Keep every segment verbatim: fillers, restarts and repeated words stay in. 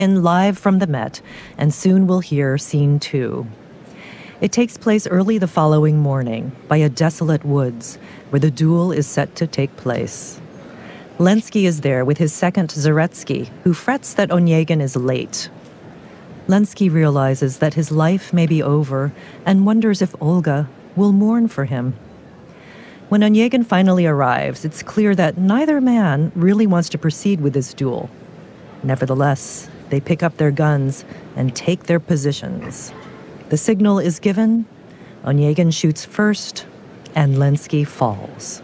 And live from the Met, and soon we'll hear scene two. It takes place early the following morning by a desolate woods where the duel is set to take place. Lenski is there with his second Zaretsky, who frets that Onegin is late. Lenski realizes that his life may be over and wonders if Olga will mourn for him. When Onegin finally arrives, it's clear that neither man really wants to proceed with this duel. Nevertheless, they pick up their guns and take their positions. The signal is given, Onegin shoots first, and Lenski falls.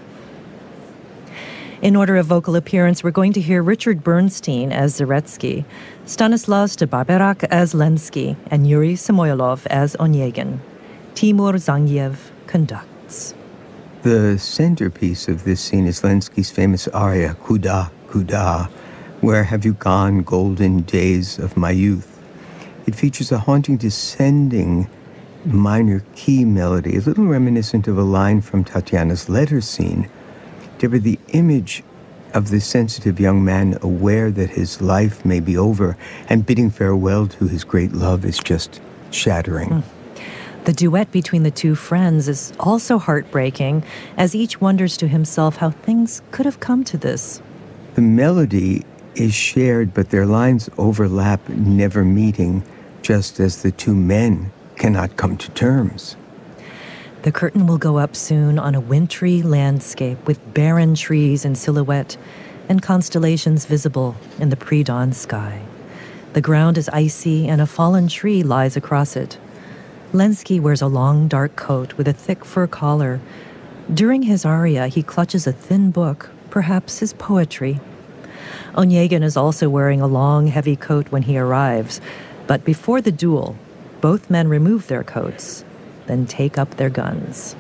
In order of vocal appearance, we're going to hear Richard Bernstein as Zaretsky, Stanislas de Barberac as Lenski, and Yuri Samoylov as Onegin. Timur Zangiev conducts. The centerpiece of this scene is Lenski's famous aria, Kuda, Kuda, Where Have You Gone, Golden Days of My Youth? It features a haunting descending minor key melody, a little reminiscent of a line from Tatiana's letter scene. Deborah, the image of the sensitive young man aware that his life may be over and bidding farewell to his great love is just shattering. Mm. The duet between the two friends is also heartbreaking, as each wonders to himself how things could have come to this. The melody is shared, but their lines overlap, never meeting, just as the two men cannot come to terms. The curtain will go up soon on a wintry landscape with barren trees in silhouette and constellations visible in the pre-dawn sky. The ground is icy and a fallen tree lies across it. Lenski wears a long dark coat with a thick fur collar. During his aria, he clutches a thin book, perhaps his poetry. Onegin is also wearing a long, heavy coat when he arrives, but before the duel, both men remove their coats, then take up their guns.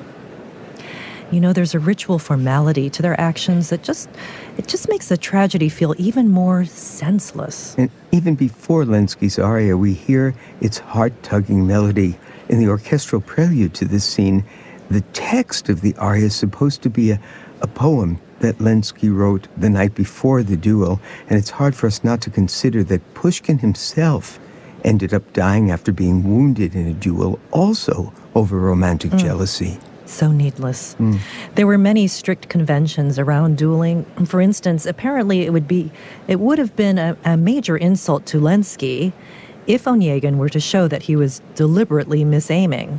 You know, there's a ritual formality to their actions that just, it just makes the tragedy feel even more senseless. And even before Lenski's aria, we hear its heart-tugging melody. In the orchestral prelude to this scene, the text of the aria is supposed to be a, a poem that Lenski wrote the night before the duel, and it's hard for us not to consider that Pushkin himself ended up dying after being wounded in a duel, also over romantic mm. jealousy. So needless. Mm. There were many strict conventions around dueling. For instance, apparently it would be, it would have been a, a major insult to Lenski if Onegin were to show that he was deliberately misaiming.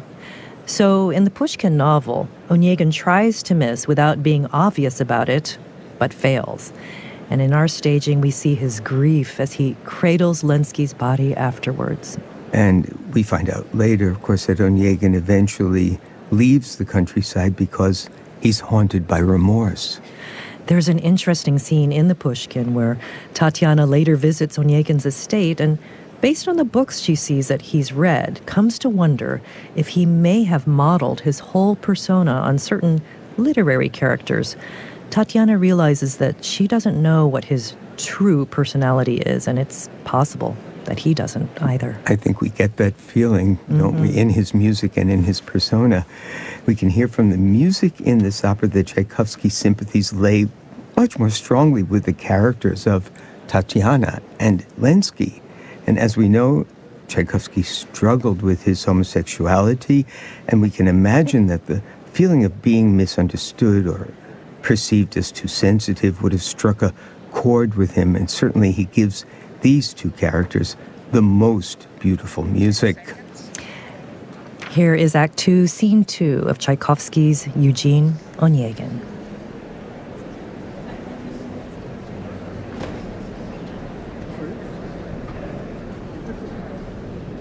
So in the Pushkin novel, Onegin tries to miss without being obvious about it, but fails. And in our staging, we see his grief as he cradles Lenski's body afterwards. And we find out later, of course, that Onegin eventually leaves the countryside because he's haunted by remorse. There's an interesting scene in the Pushkin where Tatiana later visits Onegin's estate and, based on the books she sees that he's read, comes to wonder if he may have modeled his whole persona on certain literary characters. Tatiana realizes that she doesn't know what his true personality is, and it's possible that he doesn't either. I think we get that feeling, mm-hmm. don't we, in his music and in his persona. We can hear from the music in this opera that Tchaikovsky's sympathies lay much more strongly with the characters of Tatiana and Lenski. And as we know, Tchaikovsky struggled with his homosexuality, and we can imagine that the feeling of being misunderstood or perceived as too sensitive would have struck a chord with him, and certainly he gives these two characters the most beautiful music. Here is Act Two, Scene Two of Tchaikovsky's Eugene Onegin.